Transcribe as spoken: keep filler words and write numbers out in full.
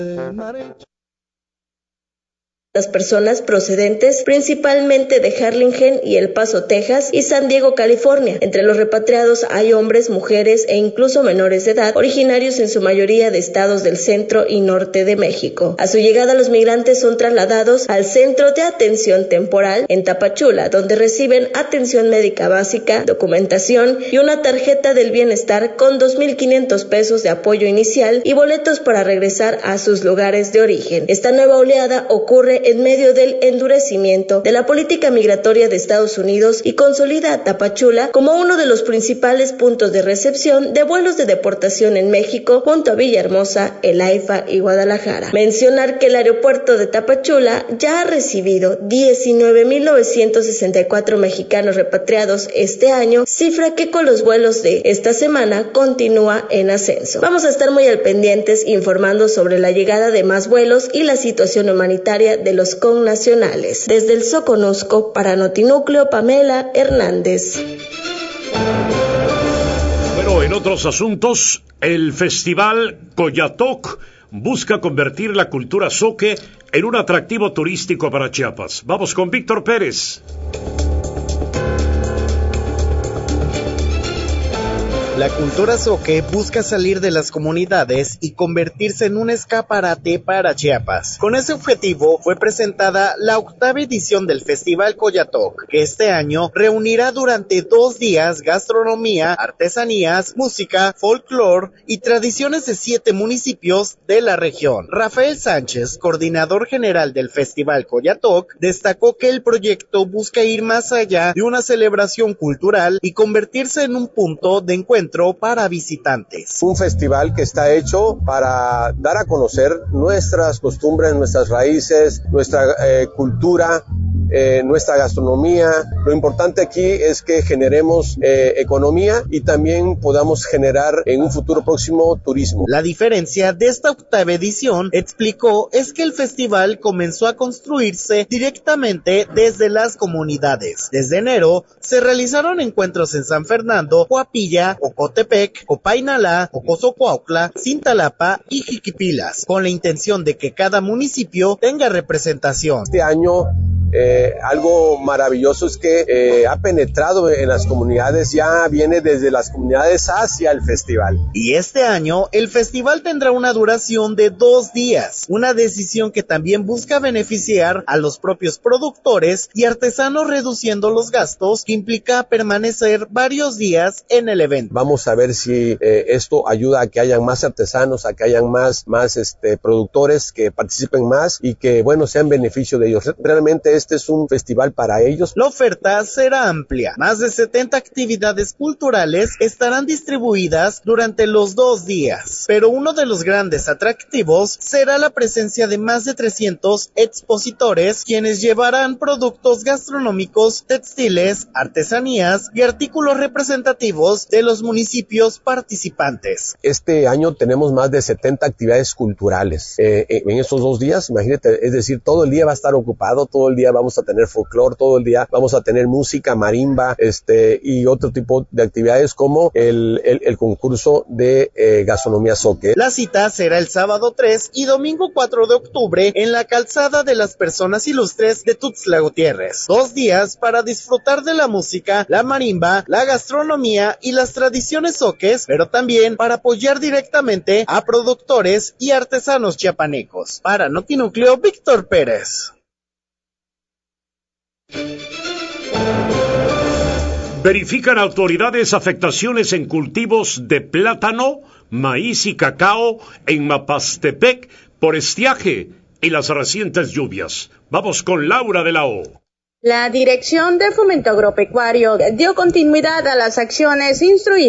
Las personas procedentes principalmente de Harlingen y El Paso, Texas y San Diego, California. Entre los repatriados hay hombres, mujeres e incluso menores de edad, originarios en su mayoría de estados del centro y norte de México. A su llegada, los migrantes son trasladados al Centro de Atención Temporal en Tapachula, donde reciben atención médica básica, documentación y una tarjeta del bienestar con dos mil quinientos pesos de apoyo inicial y boletos para regresar a sus lugares de origen. Esta nueva oleada ocurre en medio del endurecimiento de la política migratoria de Estados Unidos y consolida a Tapachula como uno de los principales puntos de recepción de vuelos de deportación en México, junto a Villahermosa, El Haifa y Guadalajara. Mencionar que el aeropuerto de Tapachula ya ha recibido diecinueve mil novecientos sesenta y cuatro mexicanos repatriados este año, cifra que con los vuelos de esta semana continúa en ascenso. Vamos a estar muy al pendientes informando sobre la llegada de más vuelos y la situación humanitaria de los connacionales. Desde el Soconusco, para Notinúcleo, Pamela Hernández. Bueno, en otros asuntos, el Festival Coyatoc busca convertir la cultura zoque en un atractivo turístico para Chiapas. Vamos con Víctor Pérez. La cultura zoque busca salir de las comunidades y convertirse en un escaparate para Chiapas. Con ese objetivo fue presentada la octava edición del Festival Coyatoc, que este año reunirá durante dos días gastronomía, artesanías, música, folclore y tradiciones de siete municipios de la región. Rafael Sánchez, coordinador general del Festival Coyatoc, destacó que el proyecto busca ir más allá de una celebración cultural y convertirse en un punto de encuentro para visitantes. Un festival que está hecho para dar a conocer nuestras costumbres, nuestras raíces, nuestra eh, cultura, eh, nuestra gastronomía. Lo importante aquí es que generemos eh, economía y también podamos generar en un futuro próximo turismo. La diferencia de esta octava edición, explicó, es que el festival comenzó a construirse directamente desde las comunidades. Desde enero se realizaron encuentros en San Fernando, Coapilla, Ocotepec, Copainalá, Ocosocuautla, Cintalapa y Jiquipilas, con la intención de que cada municipio tenga representación. Este año Eh, algo maravilloso es que eh, ha penetrado en las comunidades, ya viene desde las comunidades hacia el festival. Y este año el festival tendrá una duración de dos días, una decisión que también busca beneficiar a los propios productores y artesanos, reduciendo los gastos que implica permanecer varios días en el evento. Vamos a ver si eh, esto ayuda a que hayan más artesanos, a que hayan más, más este, productores que participen más y que, bueno, sean beneficio de ellos. Realmente es Este es un festival para ellos. La oferta será amplia. Más de setenta actividades culturales estarán distribuidas durante los dos días. Pero uno de los grandes atractivos será la presencia de más de trescientos expositores, quienes llevarán productos gastronómicos, textiles, artesanías y artículos representativos de los municipios participantes. Este año tenemos más de setenta actividades culturales. Eh, en esos dos días, imagínate, es decir, todo el día va a estar ocupado, todo el día vamos a tener folclore, todo el día vamos a tener música, marimba, este, y otro tipo de actividades como el, el, el concurso de eh, gastronomía zoque. La cita será el sábado tres y domingo cuatro de octubre en la calzada de las Personas Ilustres de Tuxtla Gutiérrez. Dos días para disfrutar de la música, la marimba, la gastronomía y las tradiciones zoques, pero también para apoyar directamente a productores y artesanos chiapanecos. Para Notinúcleo, Víctor Pérez. Verifican autoridades afectaciones en cultivos de plátano, maíz y cacao en Mapastepec por estiaje y las recientes lluvias. Vamos con Laura de la O. La Dirección de Fomento Agropecuario dio continuidad a las acciones instruidas